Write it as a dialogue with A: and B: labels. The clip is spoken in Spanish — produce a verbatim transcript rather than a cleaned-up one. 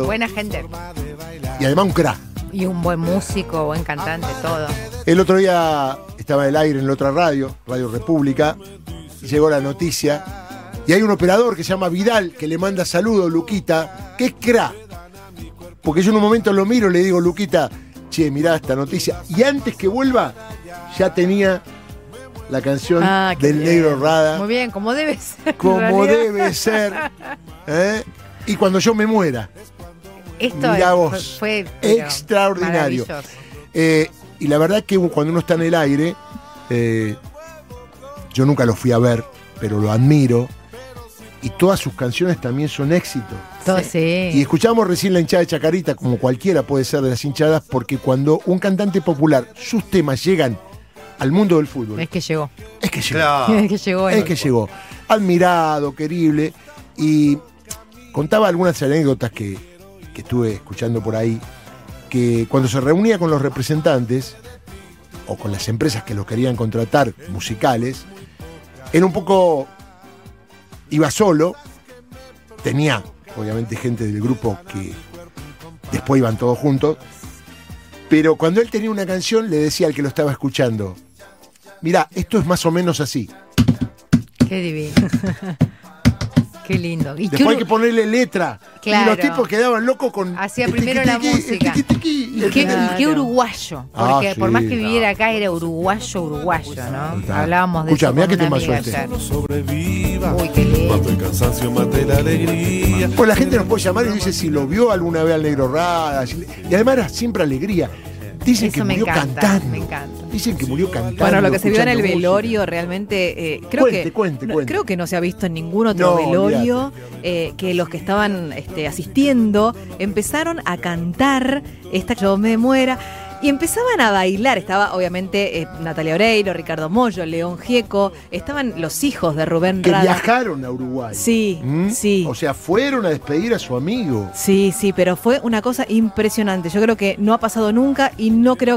A: Buena gente.
B: Y además un crack.
A: Y un buen músico, buen cantante, todo.
B: El otro día estaba en el aire en la otra radio, Radio República, y llegó la noticia. Y hay un operador que se llama Vidal, que le manda saludos, Luquita, que es crack. Porque yo en un momento lo miro y le digo, Luquita, che, mirá esta noticia. Y antes que vuelva, ya tenía la canción
A: Ah, qué
B: del
A: bien.
B: Negro Rada.
A: Muy bien, como debe ser. en
B: Como
A: realidad.
B: debe ser. ¿eh? Y cuando yo me muera.
A: Esto
B: Mirá
A: es-
B: vos,
A: fue, fue pero
B: extraordinario.
A: maravilloso.
B: Eh, y la verdad que cuando uno está en el aire, eh, yo nunca lo fui a ver, pero lo admiro. Y todas sus canciones también son éxitos.
A: Todo,
B: Y
A: sí.
B: escuchamos recién la hinchada de Chacarita, como cualquiera puede ser de las hinchadas, porque cuando un cantante popular, sus temas llegan al mundo del fútbol,
A: Es que llegó.
B: es que llegó.
C: Claro.
A: Es que llegó.
B: Es
A: él.
B: que llegó. Admirado, querible. Y contaba algunas anécdotas que, que estuve escuchando por ahí, que cuando se reunía con los representantes, o con las empresas que los querían contratar, musicales, era un poco... Iba solo, tenía obviamente gente del grupo que después iban todos juntos, pero cuando él tenía una canción le decía al que lo estaba escuchando, mirá, esto es más o menos así.
A: Qué divino. Qué lindo. Y qué
B: Después hay
A: ur-
B: que ponerle letra.
A: Claro.
B: Y los tipos quedaban locos con...
A: Hacía
B: el
A: primero
B: tiqui,
A: la
B: tiqui,
A: música.
B: el tiqui, tiqui,
A: Y
B: el
A: qué,
B: tiqui.
A: y qué uruguayo. Porque
B: Ah,
A: por
B: sí,
A: más que viviera
B: claro.
A: acá, era uruguayo, uruguayo, ¿no?
B: Total.
A: Hablábamos de
B: Escuchá,
A: eso
B: mirá
A: con
B: qué
A: una
B: tema
A: amiga
B: suerte.
A: ayer.
D: Sobreviva.
A: Uy, qué lindo.
D: Cuando el cansancio mate la alegría.
B: Pues la gente nos puede llamar y dice si lo vio alguna vez al Negro Rada. si- Y además era siempre alegría. Dicen
A: Eso
B: que
A: me
B: murió
A: encanta,
B: cantando.
A: me encanta.
B: Dicen que murió cantando.
E: Bueno, lo que se vio en el
B: escuchando
E: velorio
B: música.
E: realmente, eh, creo
B: Cuente,
E: que
B: cuente,
E: no,
B: cuente.
E: creo que no se ha visto en ningún otro
B: No,
E: velorio eh, que los que estaban este, asistiendo empezaron a cantar esta Yo me muera y empezaban a bailar. Estaba obviamente eh, Natalia Oreiro, Ricardo Mollo, León Gieco, estaban los hijos de Rubén
B: Que
E: Rada.
B: viajaron a Uruguay.
E: Sí,
B: ¿Mm?
E: sí.
B: O sea, fueron a despedir a su amigo.
E: Sí, sí, pero fue una cosa impresionante. Yo creo que no ha pasado nunca y no creo